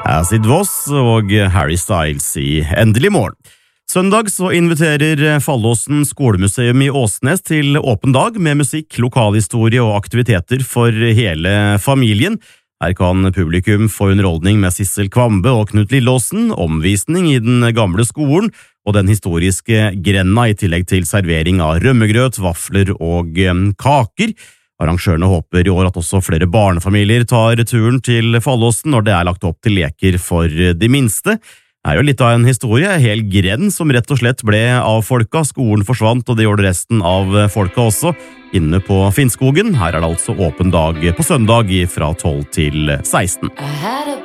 Acid Voss og Harry Styles i Endelig morgen. Søndag så inviterer Fallåsen skolemuseum i Åsnes til åpen dag med musikk, lokalhistorie og aktiviteter for hele familien. Her kan publikum få underholdning med Sissel Kvambe og Knut Lillåsen, omvisning i den gamle skolen og den historiske grenda i tillegg til servering av rømmegrøt, vafler og kaker. Arrangørene håper i år at også flere barnefamilier tar turen til Fallåsen når det er lagt opp til leker for de minste. Det er jo litt av en historie, hel grend som rett og slett ble avfolka, skolen forsvant og det gjorde resten av folka også, inne på Finnskogen. Her er det altså åpen dag på søndag fra 12 til 16.